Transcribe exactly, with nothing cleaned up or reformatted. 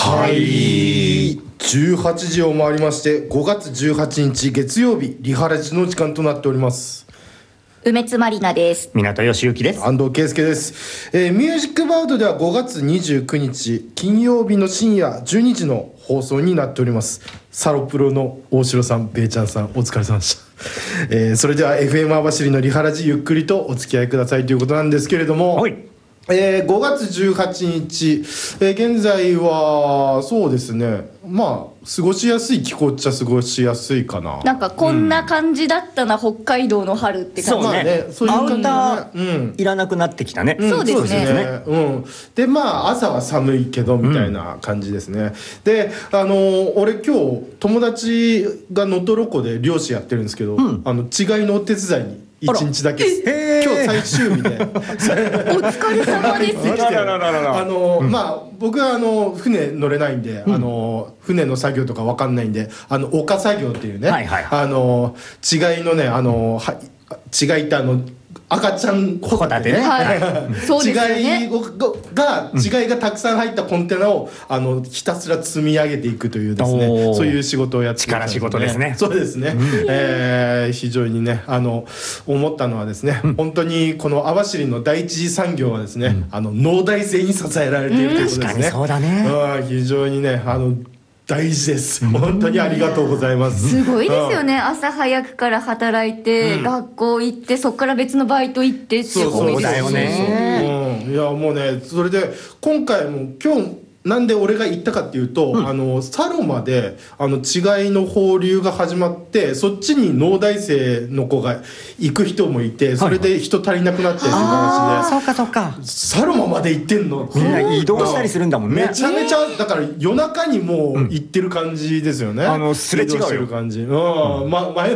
はい、じゅうはちじを回りましてごがつじゅうはちにち月曜日、リハラジの時間となっております。 梅津まりなです。 港義之です。 安藤圭介です、えー、ミュージックバードではごがつにじゅうくにち金曜日の深夜じゅうにじの放送になっております。サロプロの大城さん、ベイちゃんさん、お疲れ様でした、えー、それでは エフエム 網走のリハラジゆっくりとお付き合いくださいということなんですけれども、 はい、 えー、ごがつじゅうはちにち、えー、現在はそうですね、まあ過ごしやすい気候っちゃ過ごしやすいかな。 なんかこんな感じだったな、うん、北海道の春って感じ。 そうね、 まあね、そういう感じ、ね、 アウターいらなくなってきたね、 うん、 そうですね、 そうですね、うん、でまあ朝は寒いけどみたいな感じですね、うん、であのー、俺今日友達が能登ロコで漁師やってるんですけど、うん、あの違いのお手伝いにいちにちだけ今日最終日でお疲れ様です。 あの、うん、まあ僕はあの船乗れないんで、うん、あの船の作業とか分かんないんで、あの丘作業っていうね、はいはいはい、あの違いのね、あのは違いってあの赤ちゃんホタテね、はい、そうですよね、違いが違いがたくさん入ったコンテナをあのひたすら積み上げていくというですね、そういう仕事をやっています、ね、 力仕事ですね。 そうですね、うん、えー、非常にね、あの思ったのはですね、うん、本当にこの網走の第一次産業はですね、うん、あの農大生に支えられているということですね、うん、確かにそうだね、 うん、非常にね、あの大事です。本当にありがとうございます。 すごいですよね、うん、朝早くから働いて、うん、学校行って、そこから別のバイト行ってっていうそうだよね、 うん、いやもうね、それで今回も今日なんで俺が行ったかっていうと、うん、あのサロマであの違いの放流が始まって、そっちに農大生の子が行く人もいて、それで人足りなくなってっていう話で、 そうかそうか、 サロマまで行ってんの、 みんな移動したりするんだもんね。 めちゃめちゃだから夜中にもう行ってる感じですよね、うん、 あのすれ違うよ感じ、うん、ま、前